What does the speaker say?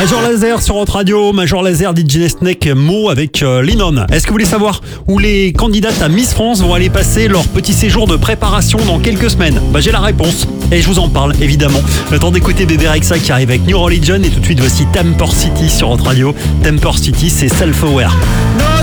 Major Laser sur Hot Radio, Major Laser, DJ Snake, Mo avec Lennon. Est-ce que vous voulez savoir où les candidates à Miss France vont aller passer leur petit séjour de préparation dans quelques semaines? J'ai la réponse et je vous en parle évidemment. Le temps d'écouter Bébé Rexha qui arrive avec New Religion et tout de suite voici Temper City sur Hot Radio. Temper City, c'est Self-Aware.